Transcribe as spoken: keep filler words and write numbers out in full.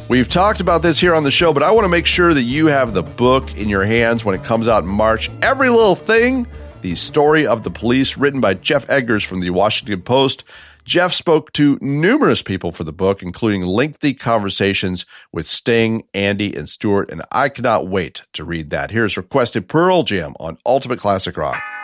We've talked about this here on the show, but I want to make sure that you have the book in your hands when it comes out in March. Every Little Thing, the story of the police, written by Jeff Eggers from the Washington Post. Jeff spoke to numerous people for the book, including lengthy conversations with Sting, Andy, and Stuart, and I cannot wait to read that. Here's Requested Pearl Jam on Ultimate Classic Rock.